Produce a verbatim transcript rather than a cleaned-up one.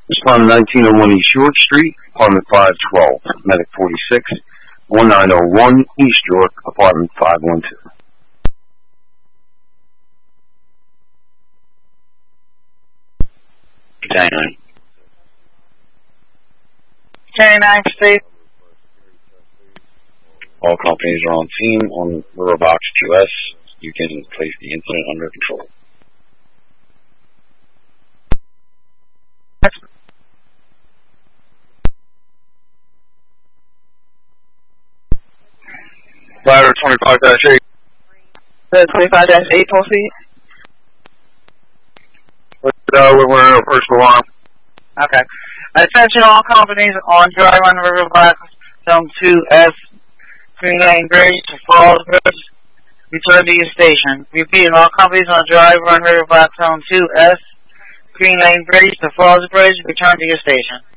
Respondent nineteen oh one East York Street, apartment five twelve, medic forty-six, nineteen oh one East York, apartment five one two. Canine. Canine State. All companies are on team on Riverbox two S. You can place the incident under control. Ladder twenty-five dash eight. twenty-five dash eight, proceed. Uh, we're wearing a first alarm. Okay. Attention all companies on Dry Run Riverbox Zone two S, Green Lane Bridge to Falls Bridge. Return to your station. Repeat, all companies on Dry Run Riverbox Zone two S, Green Lane Bridge to Falls Bridge. Return to your station.